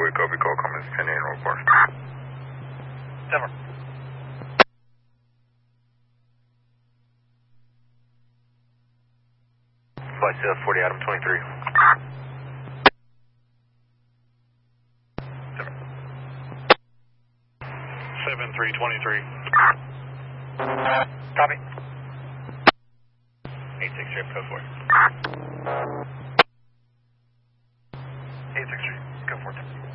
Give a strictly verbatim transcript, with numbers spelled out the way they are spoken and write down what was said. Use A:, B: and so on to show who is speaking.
A: Highway, copy, call, comments, ten eight, report.
B: Denver.
A: Flight uh, forty, Adam twenty-three.
B: Denver. seven three twenty-three. Copy.
A: eight six, trip, code four.
B: eight six three, go for it.